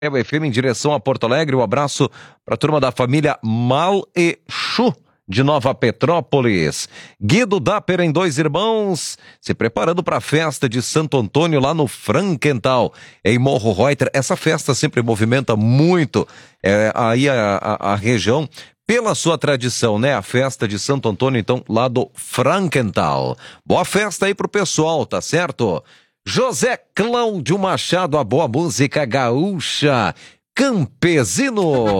FM em direção a Porto Alegre. Um abraço para a turma da família Mal e Chu de Nova Petrópolis. Guido Dapper em Dois Irmãos, se preparando para a festa de Santo Antônio lá no Frankenthal, em Morro Reuter. Essa festa sempre movimenta muito aí a região, pela sua tradição, né? A festa de Santo Antônio, então, lá do Frankenthal. Boa festa aí pro pessoal, tá certo? José Cláudio Machado, a boa música gaúcha, Campesino.